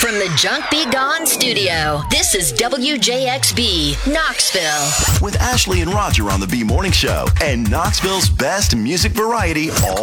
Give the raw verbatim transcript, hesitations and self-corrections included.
From the Junk Be Gone studio, this is W J X B, Knoxville. With Ashley and Roger on the B Morning Show and Knoxville's best music variety all